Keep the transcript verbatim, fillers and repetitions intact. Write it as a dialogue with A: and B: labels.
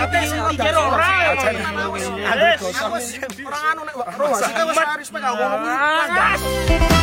A: Pikir ora.
B: Wis, ora anu nek roh, sik wis respek aku ngono.